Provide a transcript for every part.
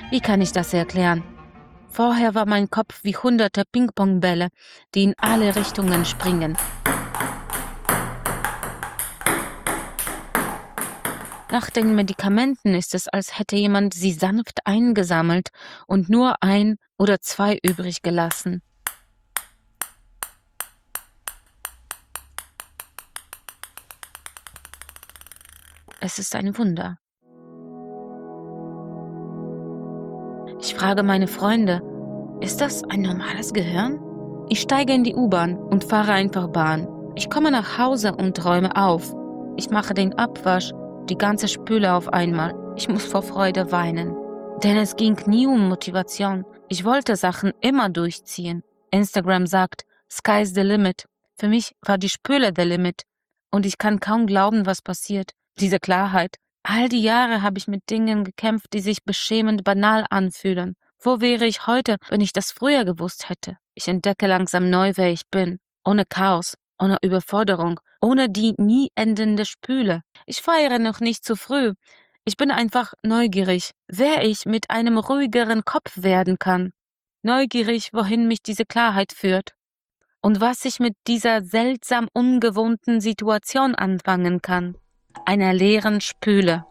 Wie kann ich das erklären? Vorher war mein Kopf wie hunderte Ping-Pong-Bälle, die in alle Richtungen springen. Nach den Medikamenten ist es, als hätte jemand sie sanft eingesammelt und nur 1 oder 2 übrig gelassen. Es ist ein Wunder. Ich frage meine Freunde, ist das ein normales Gehirn? Ich steige in die U-Bahn und fahre einfach Bahn. Ich komme nach Hause und räume auf. Ich mache den Abwasch, die ganze Spüle auf einmal. Ich muss vor Freude weinen. Denn es ging nie um Motivation. Ich wollte Sachen immer durchziehen. Instagram sagt, sky's the limit. Für mich war die Spüle the limit. Und ich kann kaum glauben, was passiert. Diese Klarheit. All die Jahre habe ich mit Dingen gekämpft, die sich beschämend banal anfühlen. Wo wäre ich heute, wenn ich das früher gewusst hätte? Ich entdecke langsam neu, wer ich bin. Ohne Chaos, ohne Überforderung, ohne die nie endende Spüle. Ich feiere noch nicht zu früh. Ich bin einfach neugierig, wer ich mit einem ruhigeren Kopf werden kann. Neugierig, wohin mich diese Klarheit führt. Und was ich mit dieser seltsam ungewohnten Situation anfangen kann. Einer leeren Spüle.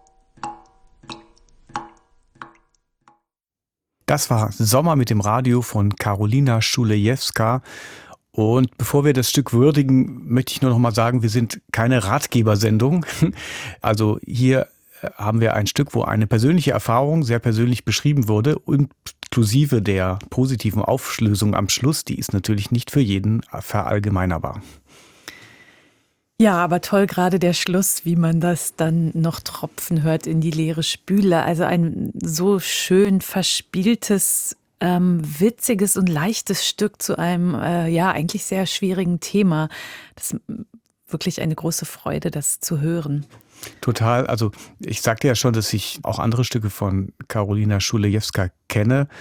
Das war Sommer mit dem Radio von Karolina Schulejewska. Und bevor wir das Stück würdigen, möchte ich nur noch mal sagen, wir sind keine Ratgebersendung. Also hier haben wir ein Stück, wo eine persönliche Erfahrung sehr persönlich beschrieben wurde, inklusive der positiven Auflösung am Schluss. Die ist natürlich nicht für jeden verallgemeinerbar. Ja, aber toll, gerade der Schluss, wie man das dann noch tropfen hört in die leere Spüle. Also ein so schön verspieltes, witziges und leichtes Stück zu einem, eigentlich sehr schwierigen Thema. Das ist wirklich eine große Freude, das zu hören. Total. Also ich sagte ja schon, dass ich auch andere Stücke von Karolina Schulejewska kenne.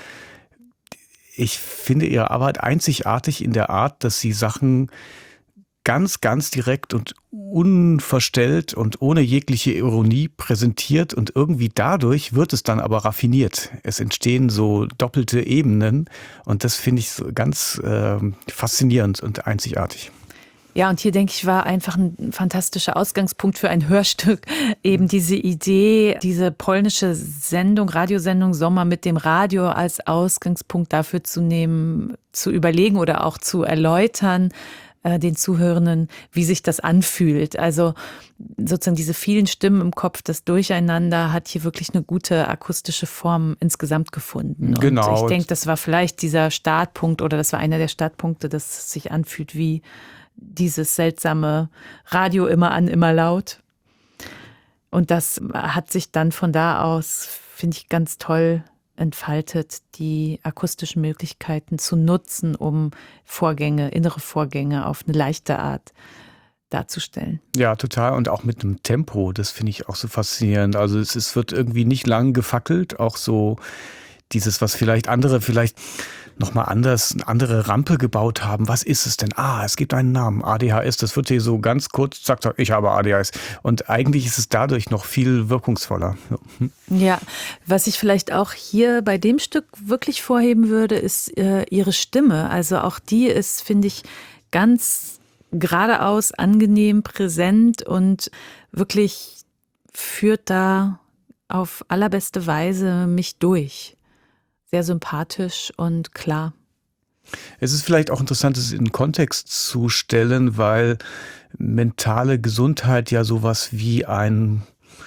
Ich finde ihre Arbeit einzigartig in der Art, dass sie Sachen ganz, ganz direkt und unverstellt und ohne jegliche Ironie präsentiert und irgendwie dadurch wird es dann aber raffiniert. Es entstehen so doppelte Ebenen und das finde ich so ganz faszinierend und einzigartig. Ja, und hier, denke ich, war einfach ein fantastischer Ausgangspunkt für ein Hörstück. Eben diese Idee, diese polnische Sendung, Radiosendung Sommer mit dem Radio als Ausgangspunkt dafür zu nehmen, zu überlegen oder auch zu erläutern, den Zuhörenden, wie sich das anfühlt. Also sozusagen diese vielen Stimmen im Kopf, das Durcheinander hat hier wirklich eine gute akustische Form insgesamt gefunden. Genau. Und ich denke, das war vielleicht dieser Startpunkt oder das war einer der Startpunkte, dass es sich anfühlt wie dieses seltsame Radio immer an, immer laut. Und das hat sich dann von da aus, finde ich, ganz toll entfaltet, die akustischen Möglichkeiten zu nutzen, um Vorgänge, innere Vorgänge auf eine leichte Art darzustellen. Ja, total. Und auch mit einem Tempo, das finde ich auch so faszinierend. Also es wird irgendwie nicht lang gefackelt, auch so dieses, was vielleicht andere nochmal anders, eine andere Rampe gebaut haben. Was ist es denn? Es gibt einen Namen, ADHS. Das wird hier so ganz kurz, zack, zack, ich habe ADHS. Und eigentlich ist es dadurch noch viel wirkungsvoller. Ja, was ich vielleicht auch hier bei dem Stück wirklich vorheben würde, ist ihre Stimme. Also auch die ist, finde ich, ganz geradeaus, angenehm, präsent und wirklich führt da auf allerbeste Weise mich durch. Sehr sympathisch und klar. Es ist vielleicht auch interessant, es in den Kontext zu stellen, weil mentale Gesundheit ja sowas wie ein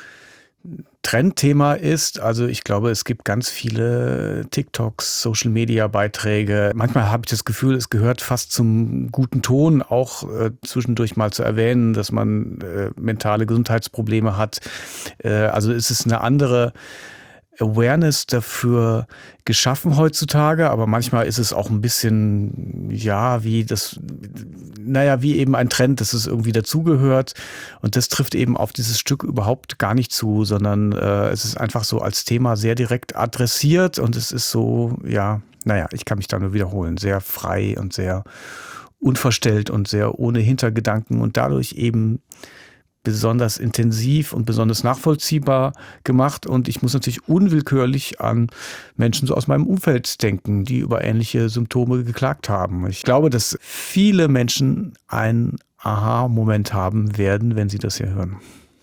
Trendthema ist. Also ich glaube, es gibt ganz viele TikToks, Social-Media-Beiträge. Manchmal habe ich das Gefühl, es gehört fast zum guten Ton, auch zwischendurch mal zu erwähnen, dass man mentale Gesundheitsprobleme hat. Also es ist eine andere Awareness dafür geschaffen heutzutage, aber manchmal ist es auch ein bisschen, wie eben ein Trend, dass es irgendwie dazugehört und das trifft eben auf dieses Stück überhaupt gar nicht zu, sondern es ist einfach so als Thema sehr direkt adressiert und es ist so, ich kann mich da nur wiederholen, sehr frei und sehr unverstellt und sehr ohne Hintergedanken und dadurch eben besonders intensiv und besonders nachvollziehbar gemacht. Und ich muss natürlich unwillkürlich an Menschen so aus meinem Umfeld denken, die über ähnliche Symptome geklagt haben. Ich glaube, dass viele Menschen einen Aha-Moment haben werden, wenn sie das hier hören.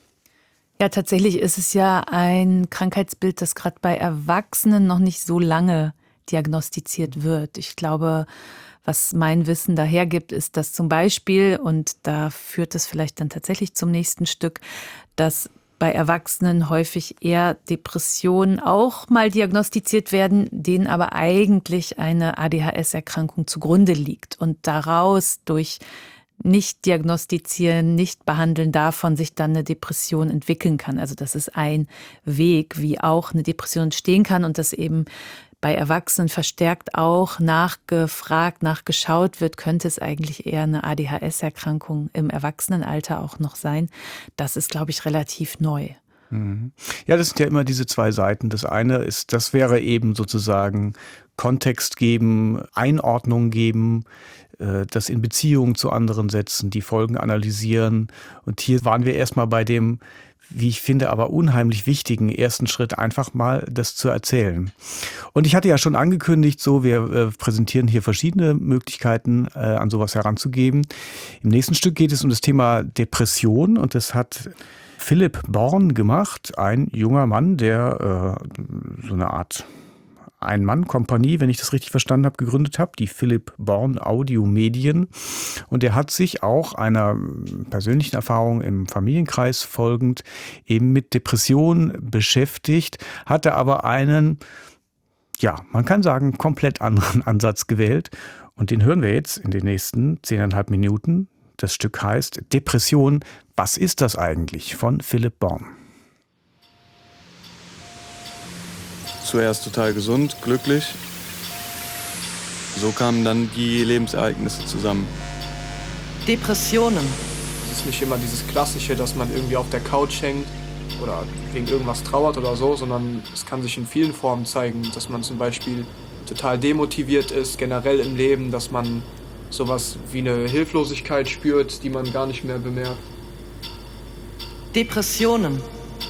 Ja, tatsächlich ist es ja ein Krankheitsbild, das gerade bei Erwachsenen noch nicht so lange diagnostiziert wird. Ich glaube, was mein Wissen dahergibt, ist, dass zum Beispiel, und da führt es vielleicht dann tatsächlich zum nächsten Stück, dass bei Erwachsenen häufig eher Depressionen auch mal diagnostiziert werden, denen aber eigentlich eine ADHS-Erkrankung zugrunde liegt und daraus durch nicht diagnostizieren, nicht behandeln davon sich dann eine Depression entwickeln kann. Also das ist ein Weg, wie auch eine Depression entstehen kann und das eben bei Erwachsenen verstärkt auch nachgefragt, nachgeschaut wird, könnte es eigentlich eher eine ADHS-Erkrankung im Erwachsenenalter auch noch sein. Das ist, glaube ich, relativ neu. Ja, das sind ja immer diese zwei Seiten. Das eine ist, das wäre eben sozusagen Kontext geben, Einordnung geben, das in Beziehung zu anderen setzen, die Folgen analysieren. Und hier waren wir erstmal bei dem, wie ich finde, aber unheimlich wichtigen ersten Schritt, einfach mal das zu erzählen. Und ich hatte ja schon angekündigt, so wir präsentieren hier verschiedene Möglichkeiten, an sowas heranzugeben. Im nächsten Stück geht es um das Thema Depression und das hat Philipp Born gemacht, ein junger Mann, der so eine Art Ein-Mann-Kompanie, wenn ich das richtig verstanden habe, gegründet habe, die Philipp Born Audio Medien. Und er hat sich auch einer persönlichen Erfahrung im Familienkreis folgend eben mit Depressionen beschäftigt, hatte aber einen, ja, man kann sagen, komplett anderen Ansatz gewählt. Und den hören wir jetzt in den nächsten 10,5 Minuten. Das Stück heißt Depression. Was ist das eigentlich? Von Philipp Born. Zuerst total gesund, glücklich. So kamen dann die Lebensereignisse zusammen. Depressionen. Es ist nicht immer dieses Klassische, dass man irgendwie auf der Couch hängt oder wegen irgendwas trauert oder so, sondern es kann sich in vielen Formen zeigen, dass man zum Beispiel total demotiviert ist, generell im Leben, dass man sowas wie eine Hilflosigkeit spürt, die man gar nicht mehr bemerkt. Depressionen.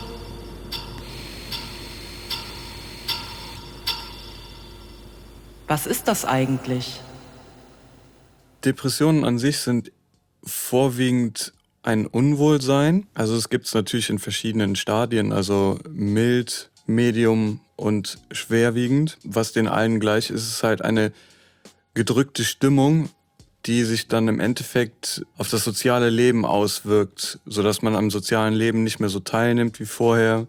Was ist das eigentlich? Depressionen an sich sind vorwiegend ein Unwohlsein. Also es gibt es natürlich in verschiedenen Stadien, also mild, medium und schwerwiegend. Was den allen gleich ist, ist halt eine gedrückte Stimmung, die sich dann im Endeffekt auf das soziale Leben auswirkt, sodass man am sozialen Leben nicht mehr so teilnimmt wie vorher.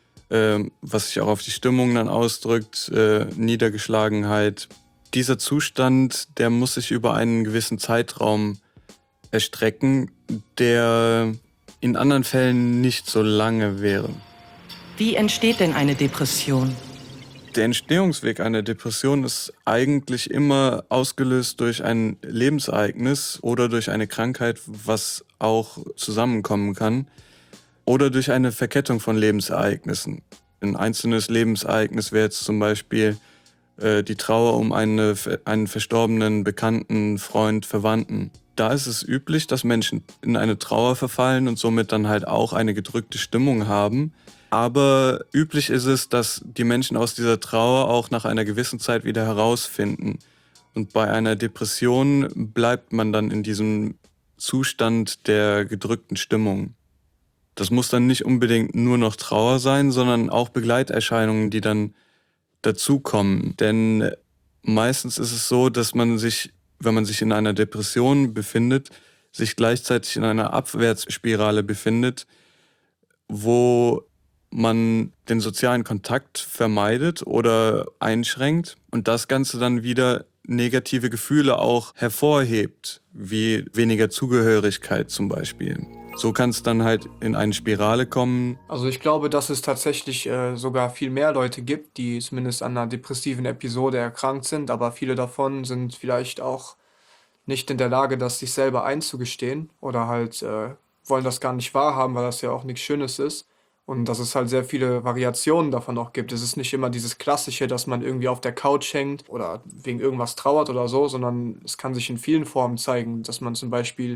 Was sich auch auf die Stimmung dann ausdrückt, Niedergeschlagenheit. Dieser Zustand, der muss sich über einen gewissen Zeitraum erstrecken, der in anderen Fällen nicht so lange wäre. Wie entsteht denn eine Depression? Der Entstehungsweg einer Depression ist eigentlich immer ausgelöst durch ein Lebensereignis oder durch eine Krankheit, was auch zusammenkommen kann. Oder durch eine Verkettung von Lebensereignissen. Ein einzelnes Lebensereignis wäre jetzt zum Beispiel die Trauer um einen verstorbenen Bekannten, Freund, Verwandten. Da ist es üblich, dass Menschen in eine Trauer verfallen und somit dann halt auch eine gedrückte Stimmung haben. Aber üblich ist es, dass die Menschen aus dieser Trauer auch nach einer gewissen Zeit wieder herausfinden. Und bei einer Depression bleibt man dann in diesem Zustand der gedrückten Stimmung. Das muss dann nicht unbedingt nur noch Trauer sein, sondern auch Begleiterscheinungen, die dann dazukommen. Denn meistens ist es so, dass man sich, wenn man sich in einer Depression befindet, sich gleichzeitig in einer Abwärtsspirale befindet, wo man den sozialen Kontakt vermeidet oder einschränkt und das Ganze dann wieder negative Gefühle auch hervorhebt, wie weniger Zugehörigkeit zum Beispiel. So kann es dann halt in eine Spirale kommen. Also ich glaube, dass es tatsächlich sogar viel mehr Leute gibt, die zumindest an einer depressiven Episode erkrankt sind, aber viele davon sind vielleicht auch nicht in der Lage, das sich selber einzugestehen oder halt wollen das gar nicht wahrhaben, weil das ja auch nichts Schönes ist. Und dass es halt sehr viele Variationen davon auch gibt. Es ist nicht immer dieses Klassische, dass man irgendwie auf der Couch hängt oder wegen irgendwas trauert oder so, sondern es kann sich in vielen Formen zeigen, dass man zum Beispiel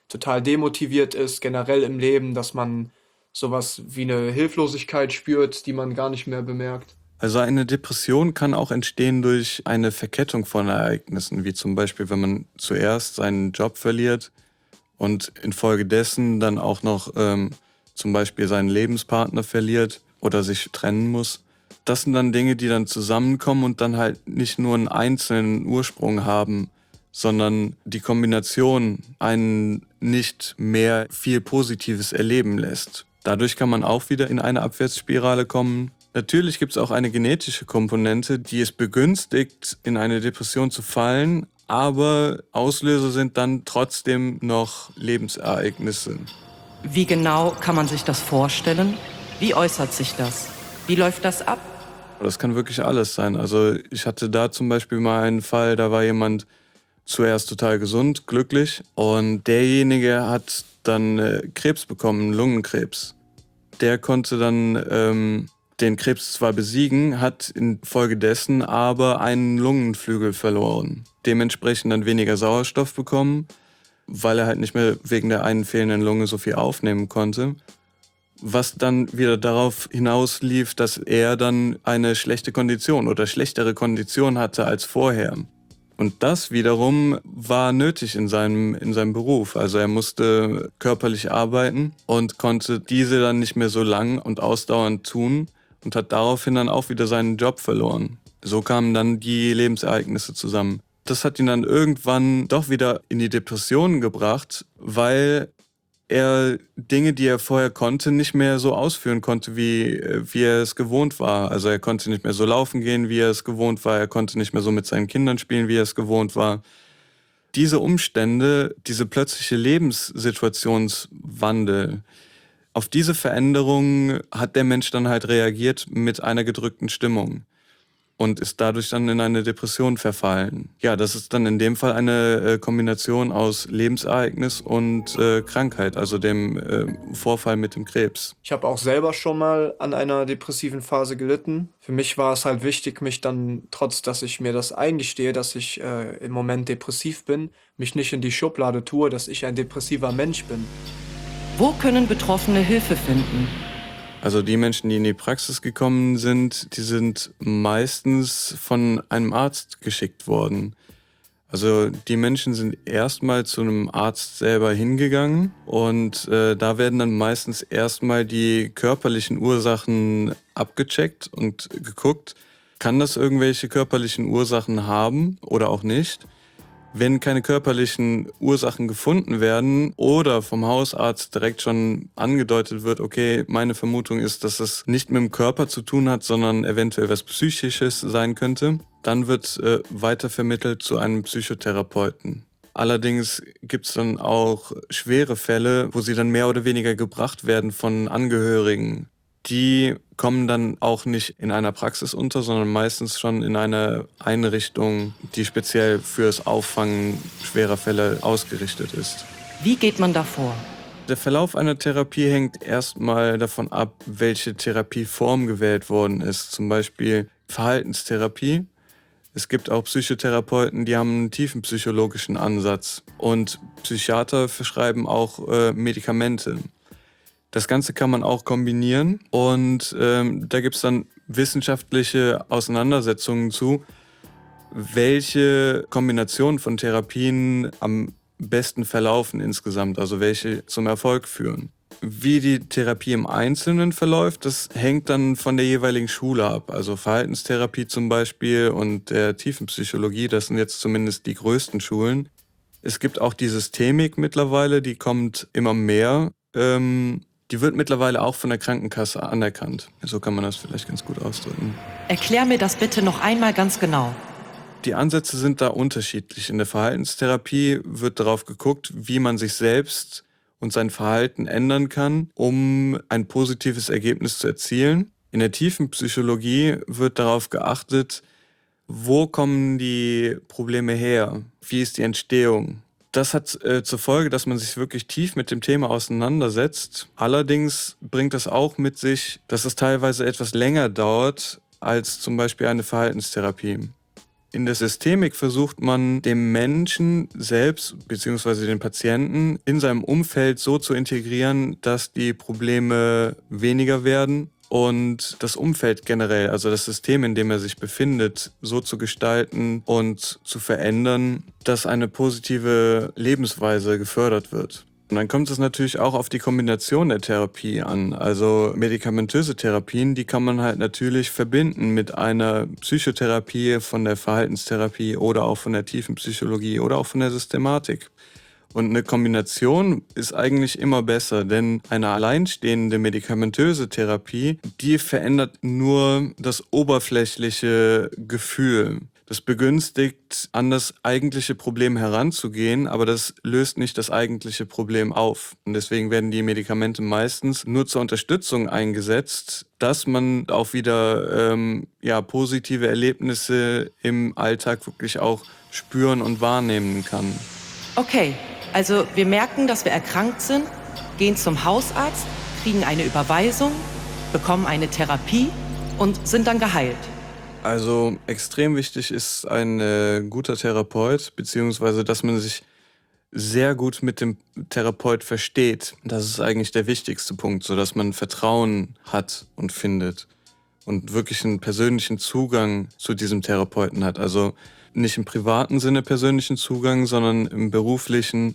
total demotiviert ist, generell im Leben, dass man sowas wie eine Hilflosigkeit spürt, die man gar nicht mehr bemerkt. Also eine Depression kann auch entstehen durch eine Verkettung von Ereignissen, wie zum Beispiel, wenn man zuerst seinen Job verliert und infolgedessen dann auch noch zum Beispiel seinen Lebenspartner verliert oder sich trennen muss. Das sind dann Dinge, die dann zusammenkommen und dann halt nicht nur einen einzelnen Ursprung haben, sondern die Kombination einen nicht mehr viel Positives erleben lässt. Dadurch kann man auch wieder in eine Abwärtsspirale kommen. Natürlich gibt es auch eine genetische Komponente, die es begünstigt, in eine Depression zu fallen, aber Auslöser sind dann trotzdem noch Lebensereignisse. Wie genau kann man sich das vorstellen? Wie äußert sich das? Wie läuft das ab? Das kann wirklich alles sein. Also ich hatte da zum Beispiel mal einen Fall, da war jemand zuerst total gesund, glücklich und derjenige hat dann Krebs bekommen, Lungenkrebs. Der konnte dann den Krebs zwar besiegen, hat infolgedessen aber einen Lungenflügel verloren. Dementsprechend dann weniger Sauerstoff bekommen, weil er halt nicht mehr wegen der einen fehlenden Lunge so viel aufnehmen konnte. Was dann wieder darauf hinauslief, dass er dann eine schlechte Kondition oder schlechtere Kondition hatte als vorher. Und das wiederum war nötig in seinem Beruf. Also er musste körperlich arbeiten und konnte diese dann nicht mehr so lang und ausdauernd tun und hat daraufhin dann auch wieder seinen Job verloren. So kamen dann die Lebensereignisse zusammen. Das hat ihn dann irgendwann doch wieder in die Depressionen gebracht, weil er Dinge, die er vorher konnte, nicht mehr so ausführen konnte, wie er es gewohnt war. Also er konnte nicht mehr so laufen gehen, wie er es gewohnt war. Er konnte nicht mehr so mit seinen Kindern spielen, wie er es gewohnt war. Diese Umstände, diese plötzliche Lebenssituationswandel, auf diese Veränderung hat der Mensch dann halt reagiert mit einer gedrückten Stimmung und ist dadurch dann in eine Depression verfallen. Ja, das ist dann in dem Fall eine Kombination aus Lebensereignis und Krankheit, also dem Vorfall mit dem Krebs. Ich habe auch selber schon mal an einer depressiven Phase gelitten. Für mich war es halt wichtig, mich dann, trotz dass ich mir das eingestehe, dass ich im Moment depressiv bin, mich nicht in die Schublade tue, dass ich ein depressiver Mensch bin. Wo können Betroffene Hilfe finden? Also die Menschen, die in die Praxis gekommen sind, die sind meistens von einem Arzt geschickt worden. Also die Menschen sind erstmal zu einem Arzt selber hingegangen und da werden dann meistens erstmal die körperlichen Ursachen abgecheckt und geguckt, kann das irgendwelche körperlichen Ursachen haben oder auch nicht. Wenn keine körperlichen Ursachen gefunden werden oder vom Hausarzt direkt schon angedeutet wird, okay, meine Vermutung ist, dass es nicht mit dem Körper zu tun hat, sondern eventuell was Psychisches sein könnte, dann wird weitervermittelt zu einem Psychotherapeuten. Allerdings gibt es dann auch schwere Fälle, wo sie dann mehr oder weniger gebracht werden von Angehörigen. Die kommen dann auch nicht in einer Praxis unter, sondern meistens schon in einer Einrichtung, die speziell fürs Auffangen schwerer Fälle ausgerichtet ist. Wie geht man da vor? Der Verlauf einer Therapie hängt erstmal davon ab, welche Therapieform gewählt worden ist. Zum Beispiel Verhaltenstherapie. Es gibt auch Psychotherapeuten, die haben einen tiefen psychologischen Ansatz. Und Psychiater verschreiben auch Medikamente. Das Ganze kann man auch kombinieren und da gibt es dann wissenschaftliche Auseinandersetzungen zu, welche Kombinationen von Therapien am besten verlaufen insgesamt, also welche zum Erfolg führen. Wie die Therapie im Einzelnen verläuft, das hängt dann von der jeweiligen Schule ab. Also Verhaltenstherapie zum Beispiel und der Tiefenpsychologie, das sind jetzt zumindest die größten Schulen. Es gibt auch die Systemik mittlerweile, die kommt immer mehr. Die wird mittlerweile auch von der Krankenkasse anerkannt. So kann man das vielleicht ganz gut ausdrücken. Erklär mir das bitte noch einmal ganz genau. Die Ansätze sind da unterschiedlich. In der Verhaltenstherapie wird darauf geguckt, wie man sich selbst und sein Verhalten ändern kann, um ein positives Ergebnis zu erzielen. In der Tiefenpsychologie wird darauf geachtet, wo kommen die Probleme her? Wie ist die Entstehung? Das hat zur Folge, dass man sich wirklich tief mit dem Thema auseinandersetzt. Allerdings bringt das auch mit sich, dass es teilweise etwas länger dauert als zum Beispiel eine Verhaltenstherapie. In der Systemik versucht man, dem Menschen selbst bzw. den Patienten in seinem Umfeld so zu integrieren, dass die Probleme weniger werden und das Umfeld generell, also das System, in dem er sich befindet, so zu gestalten und zu verändern, dass eine positive Lebensweise gefördert wird. Und dann kommt es natürlich auch auf die Kombination der Therapie an. Also medikamentöse Therapien, die kann man halt natürlich verbinden mit einer Psychotherapie, von der Verhaltenstherapie oder auch von der tiefen Psychologie oder auch von der Systematik. Und eine Kombination ist eigentlich immer besser, denn eine alleinstehende medikamentöse Therapie, die verändert nur das oberflächliche Gefühl. Das begünstigt, an das eigentliche Problem heranzugehen, aber das löst nicht das eigentliche Problem auf. Und deswegen werden die Medikamente meistens nur zur Unterstützung eingesetzt, dass man auch wieder positive Erlebnisse im Alltag wirklich auch spüren und wahrnehmen kann. Okay, also wir merken, dass wir erkrankt sind, gehen zum Hausarzt, kriegen eine Überweisung, bekommen eine Therapie und sind dann geheilt. Also extrem wichtig ist ein guter Therapeut, beziehungsweise dass man sich sehr gut mit dem Therapeut versteht. Das ist eigentlich der wichtigste Punkt, sodass man Vertrauen hat und findet und wirklich einen persönlichen Zugang zu diesem Therapeuten hat. Also nicht im privaten Sinne persönlichen Zugang, sondern im beruflichen,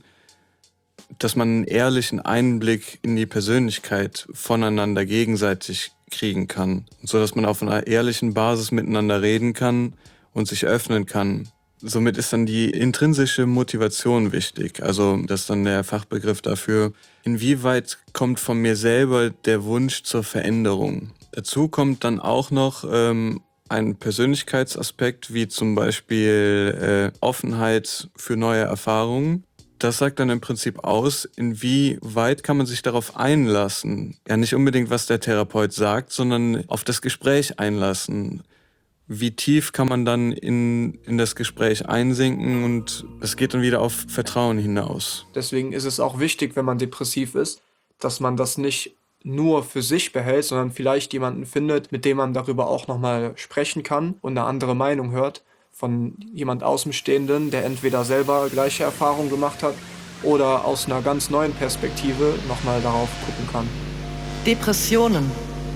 dass man einen ehrlichen Einblick in die Persönlichkeit voneinander gegenseitig kriegen kann, sodass man auf einer ehrlichen Basis miteinander reden kann und sich öffnen kann. Somit ist dann die intrinsische Motivation wichtig. Also das ist dann der Fachbegriff dafür, inwieweit kommt von mir selber der Wunsch zur Veränderung. Dazu kommt dann auch noch ein Persönlichkeitsaspekt, wie zum Beispiel Offenheit für neue Erfahrungen. Das sagt dann im Prinzip aus, inwieweit kann man sich darauf einlassen. Ja, nicht unbedingt, was der Therapeut sagt, sondern auf das Gespräch einlassen. Wie tief kann man dann in das Gespräch einsinken und es geht dann wieder auf Vertrauen hinaus. Deswegen ist es auch wichtig, wenn man depressiv ist, dass man das nicht nur für sich behält, sondern vielleicht jemanden findet, mit dem man darüber auch nochmal sprechen kann und eine andere Meinung hört von jemand Außenstehenden, der entweder selber gleiche Erfahrungen gemacht hat oder aus einer ganz neuen Perspektive nochmal darauf gucken kann. Depressionen.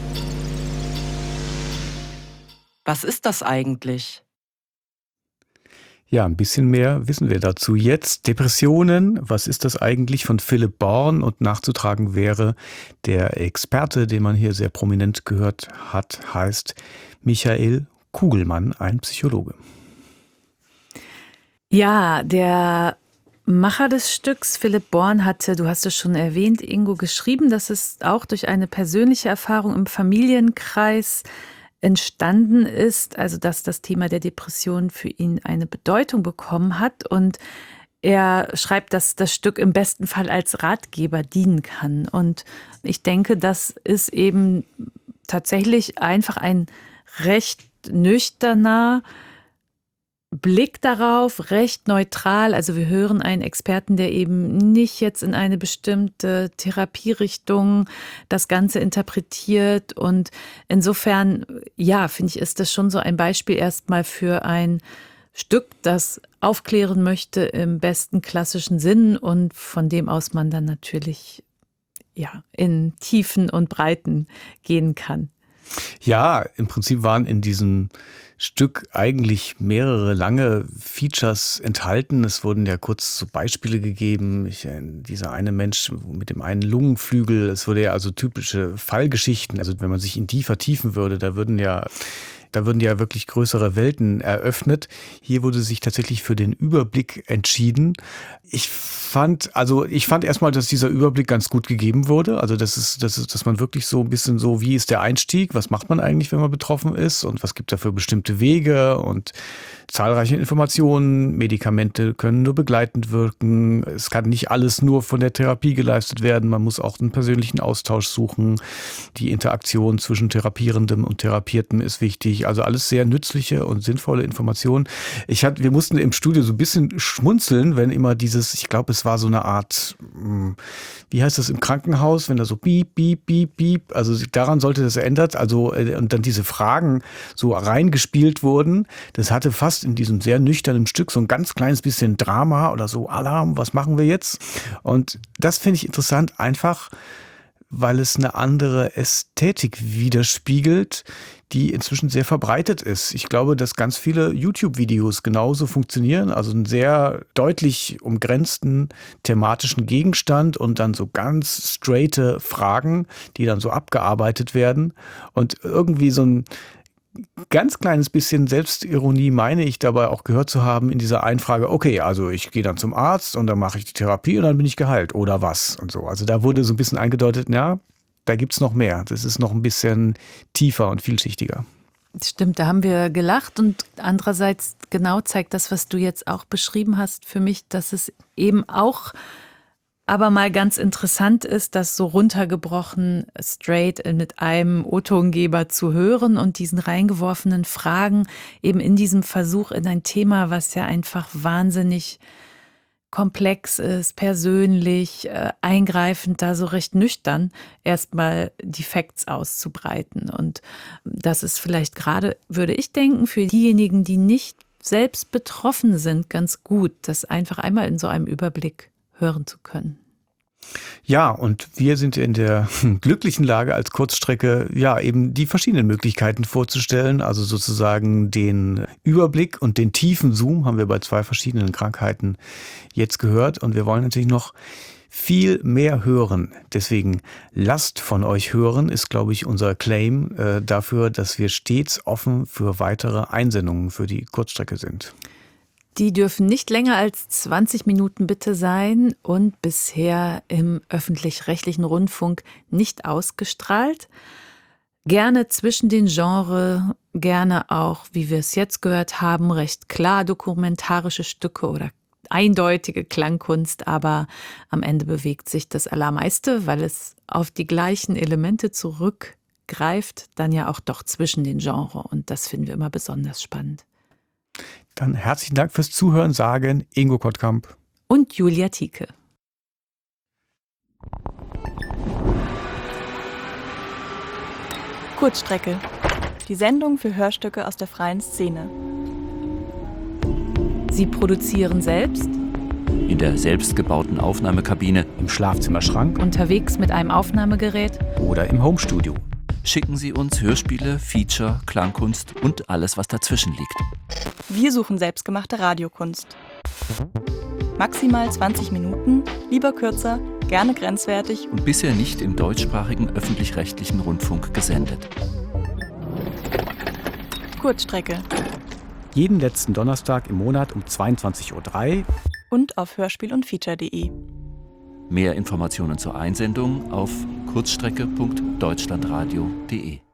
Was ist das eigentlich? Ja, ein bisschen mehr wissen wir dazu jetzt. Depressionen, was ist das eigentlich, von Philipp Born? Und nachzutragen wäre, der Experte, den man hier sehr prominent gehört hat, heißt Michael Kugelmann, ein Psychologe. Ja, der Macher des Stücks, Philipp Born, hatte, du hast es schon erwähnt, Ingo, geschrieben, dass es auch durch eine persönliche Erfahrung im Familienkreis entstanden ist, also dass das Thema der Depression für ihn eine Bedeutung bekommen hat. Und er schreibt, dass das Stück im besten Fall als Ratgeber dienen kann. Und ich denke, das ist eben tatsächlich einfach ein recht nüchterner Blick darauf, recht neutral. Also wir hören einen Experten, der eben nicht jetzt in eine bestimmte Therapierichtung das Ganze interpretiert. Und insofern, ja, finde ich, ist das schon so ein Beispiel erstmal für ein Stück, das aufklären möchte im besten klassischen Sinn und von dem aus man dann natürlich ja in Tiefen und Breiten gehen kann. Ja, im Prinzip waren in diesem Stück eigentlich mehrere lange Features enthalten. Es wurden ja kurz so Beispiele gegeben. Dieser eine Mensch mit dem einen Lungenflügel, es wurde ja also typische Fallgeschichten. Also wenn man sich in die vertiefen würde, da würden ja wirklich größere Welten eröffnet. Hier wurde sich tatsächlich für den Überblick entschieden. Ich fand erstmal, dass dieser Überblick ganz gut gegeben wurde. Also dass man wirklich so ein bisschen so, wie ist der Einstieg? Was macht man eigentlich, wenn man betroffen ist? Und was gibt es da für bestimmte Wege? Und zahlreiche Informationen. Medikamente können nur begleitend wirken. Es kann nicht alles nur von der Therapie geleistet werden. Man muss auch einen persönlichen Austausch suchen. Die Interaktion zwischen Therapierendem und Therapiertem ist wichtig. ich. Also alles sehr nützliche und sinnvolle Informationen. Wir mussten im Studio so ein bisschen schmunzeln, wenn immer ich glaube, es war so eine Art, wie heißt das im Krankenhaus, wenn da so piep, piep, piep, piep, also daran sollte das ändert, also und dann diese Fragen so reingespielt wurden. Das hatte fast in diesem sehr nüchternen Stück so ein ganz kleines bisschen Drama oder so, Alarm, was machen wir jetzt? Und das finde ich interessant, einfach weil es eine andere Ästhetik widerspiegelt, die inzwischen sehr verbreitet ist. Ich glaube, dass ganz viele YouTube-Videos genauso funktionieren, also einen sehr deutlich umgrenzten thematischen Gegenstand und dann so ganz straighte Fragen, die dann so abgearbeitet werden und irgendwie so ein ganz kleines bisschen Selbstironie meine ich dabei auch gehört zu haben in dieser einen Frage, okay, also ich gehe dann zum Arzt und dann mache ich die Therapie und dann bin ich geheilt oder was und so. Also da wurde so ein bisschen eingedeutet, ja, da gibt's noch mehr. Das ist noch ein bisschen tiefer und vielschichtiger. Stimmt, da haben wir gelacht und andererseits genau zeigt das, was du jetzt auch beschrieben hast, für mich, dass es eben auch aber mal ganz interessant ist, das so runtergebrochen straight mit einem O-Tongeber zu hören und diesen reingeworfenen Fragen eben in diesem Versuch in ein Thema, was ja einfach wahnsinnig komplex ist, persönlich, eingreifend, da so recht nüchtern erstmal die Facts auszubreiten. Und das ist vielleicht gerade, würde ich denken, für diejenigen, die nicht selbst betroffen sind, ganz gut, das einfach einmal in so einem Überblick hören zu können. Ja, und wir sind in der glücklichen Lage als Kurzstrecke, ja, eben die verschiedenen Möglichkeiten vorzustellen. Also sozusagen den Überblick und den tiefen Zoom haben wir bei 2 verschiedenen Krankheiten jetzt gehört. Und wir wollen natürlich noch viel mehr hören. Deswegen lasst von euch hören, ist, glaube ich, unser Claim dafür, dass wir stets offen für weitere Einsendungen für die Kurzstrecke sind. Die dürfen nicht länger als 20 Minuten bitte sein und bisher im öffentlich-rechtlichen Rundfunk nicht ausgestrahlt. Gerne zwischen den Genres, gerne auch, wie wir es jetzt gehört haben, recht klar dokumentarische Stücke oder eindeutige Klangkunst, aber am Ende bewegt sich das Allermeiste, weil es auf die gleichen Elemente zurückgreift, dann ja auch doch zwischen den Genres und das finden wir immer besonders spannend. Dann herzlichen Dank fürs Zuhören, sagen Ingo Kottkamp und Julia Thieke. Kurzstrecke. Die Sendung für Hörstücke aus der freien Szene. Sie produzieren selbst, in der selbstgebauten Aufnahmekabine, im Schlafzimmerschrank, unterwegs mit einem Aufnahmegerät oder im Homestudio. Schicken Sie uns Hörspiele, Feature, Klangkunst und alles, was dazwischen liegt. Wir suchen selbstgemachte Radiokunst. Maximal 20 Minuten, lieber kürzer, gerne grenzwertig und bisher nicht im deutschsprachigen öffentlich-rechtlichen Rundfunk gesendet. Kurzstrecke. Jeden letzten Donnerstag im Monat um 22:03 Uhr und auf hörspiel-und-feature.de. Mehr Informationen zur Einsendung auf kurzstrecke.deutschlandradio.de.